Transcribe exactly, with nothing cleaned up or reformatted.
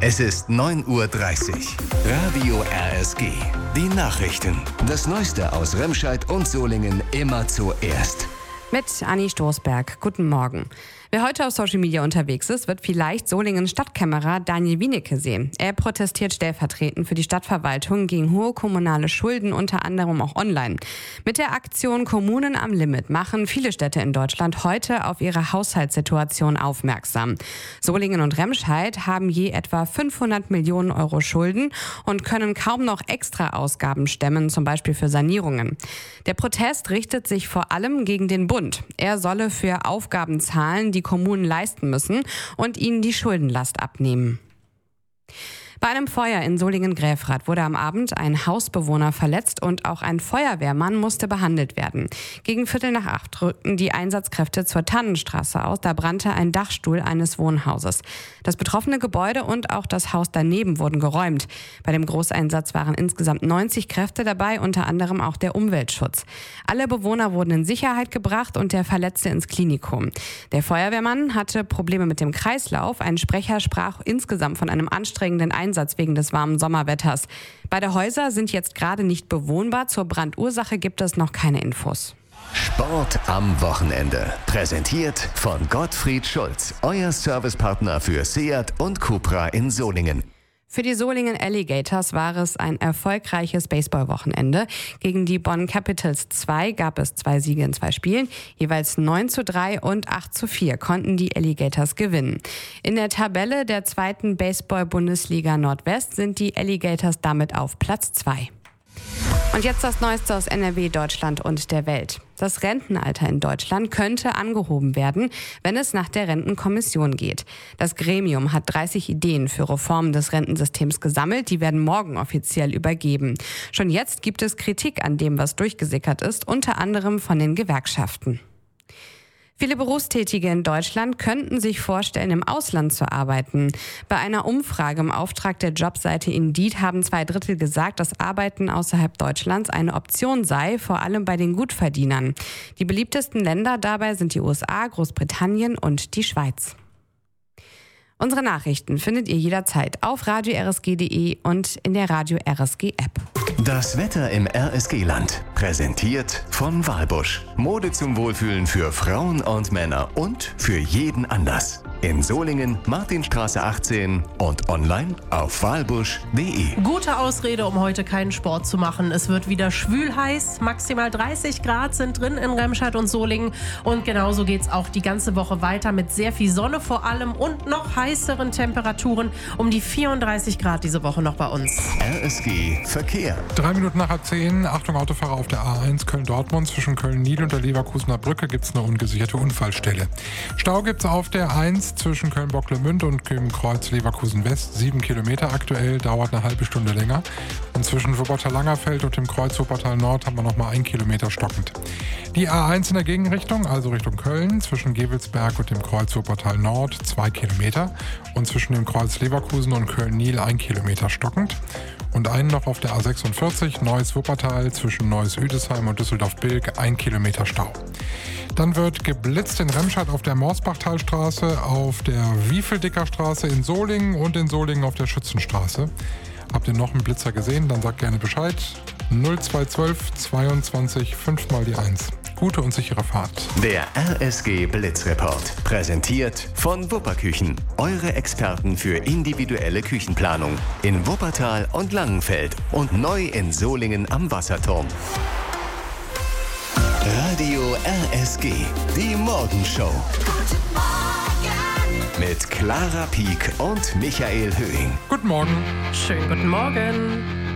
Es ist neun Uhr dreißig. Radio R S G. Die Nachrichten. Das Neueste aus Remscheid und Solingen immer zuerst. Mit Anni Stoßberg. Guten Morgen. Wer heute auf Social Media unterwegs ist, wird vielleicht Solingen Stadtkämmerer Daniel Wienicke sehen. Er protestiert stellvertretend für die Stadtverwaltung gegen hohe kommunale Schulden, unter anderem auch online. Mit der Aktion Kommunen am Limit machen viele Städte in Deutschland heute auf ihre Haushaltssituation aufmerksam. Solingen und Remscheid haben je etwa fünfhundert Millionen Euro Schulden und können kaum noch extra Ausgaben stemmen, zum Beispiel für Sanierungen. Der Protest richtet sich vor allem gegen den Bund. Er solle für Aufgaben zahlen, die Kommunen leisten müssen und ihnen die Schuldenlast abnehmen. Bei einem Feuer in Solingen-Gräfrath wurde am Abend ein Hausbewohner verletzt und auch ein Feuerwehrmann musste behandelt werden. Gegen Viertel nach acht rückten die Einsatzkräfte zur Tannenstraße aus. Da brannte ein Dachstuhl eines Wohnhauses. Das betroffene Gebäude und auch das Haus daneben wurden geräumt. Bei dem Großeinsatz waren insgesamt neunzig Kräfte dabei, unter anderem auch der Umweltschutz. Alle Bewohner wurden in Sicherheit gebracht und der Verletzte ins Klinikum. Der Feuerwehrmann hatte Probleme mit dem Kreislauf. Ein Sprecher sprach insgesamt von einem anstrengenden Einsatz wegen des warmen Sommerwetters. Beide Häuser sind jetzt gerade nicht bewohnbar. Zur Brandursache gibt es noch keine Infos. Sport am Wochenende. Präsentiert von Gottfried Schulz, euer Servicepartner für Seat und Cupra in Solingen. Für die Solingen Alligators war es ein erfolgreiches Baseballwochenende. Gegen die Bonn Capitals zwei gab es zwei Siege in zwei Spielen. Jeweils neun zu drei und acht zu vier konnten die Alligators gewinnen. In der Tabelle der zweiten Baseball-Bundesliga Nordwest sind die Alligators damit auf Platz zwei. Und jetzt das Neueste aus N R W, Deutschland und der Welt. Das Rentenalter in Deutschland könnte angehoben werden, wenn es nach der Rentenkommission geht. Das Gremium hat dreißig Ideen für Reformen des Rentensystems gesammelt. Die werden morgen offiziell übergeben. Schon jetzt gibt es Kritik an dem, was durchgesickert ist, unter anderem von den Gewerkschaften. Viele Berufstätige in Deutschland könnten sich vorstellen, im Ausland zu arbeiten. Bei einer Umfrage im Auftrag der Jobseite Indeed haben zwei Drittel gesagt, dass Arbeiten außerhalb Deutschlands eine Option sei, vor allem bei den Gutverdienern. Die beliebtesten Länder dabei sind die U S A, Großbritannien und die Schweiz. Unsere Nachrichten findet ihr jederzeit auf radio r s g punkt d e und in der Radio R S G App. Das Wetter im R S G-Land. Präsentiert von Walbusch. Mode zum Wohlfühlen für Frauen und Männer und für jeden Anlass. In Solingen, Martinstraße achtzehn und online auf walbusch punkt d e. Gute Ausrede, um heute keinen Sport zu machen. Es wird wieder schwül heiß. Maximal dreißig Grad sind drin in Remscheid und Solingen. Und genauso geht es auch die ganze Woche weiter mit sehr viel Sonne vor allem und noch heißeren Temperaturen. Um die vierunddreißig Grad diese Woche noch bei uns. R S G Verkehr. Drei Minuten nach halb zehn. Achtung, Autofahrer auf der A eins Köln-Dortmund. Zwischen Köln-Nil und der Leverkusener Brücke gibt es eine ungesicherte Unfallstelle. Stau gibt es auf der eins zwischen Köln-Bocklemünd und dem Kreuz Leverkusen-West. Sieben Kilometer aktuell, dauert eine halbe Stunde länger. Und zwischen Wuppertal-Langerfeld und dem Kreuz Wuppertal-Nord haben wir noch mal ein Kilometer stockend. Die A eins in der Gegenrichtung, also Richtung Köln, zwischen Gevelsberg und dem Kreuz Wuppertal-Nord zwei Kilometer. Und zwischen dem Kreuz Leverkusen und Köln-Nil ein Kilometer stockend. Und einen noch auf der A sechsundvierzig, Neuss-Wuppertal, zwischen Neuss-Üdesheim und Düsseldorf-Bilk, ein Kilometer Stau. Dann wird geblitzt in Remscheid auf der Morsbachtalstraße, auf der Wiefeldicker Straße in Solingen und in Solingen auf der Schützenstraße. Habt ihr noch einen Blitzer gesehen? Dann sagt gerne Bescheid. null zwei eins zwei zweiundzwanzig fünf mal die eins. Gute und sichere Fahrt. Der R S G Blitzreport. Präsentiert von Wupperküchen. Eure Experten für individuelle Küchenplanung. In Wuppertal und Langenfeld. Und neu in Solingen am Wasserturm. Radio R S G. Die Morgenshow. Guten Morgen. Mit Clara Pieck und Michael Höhing. Guten Morgen. Schönen guten Morgen.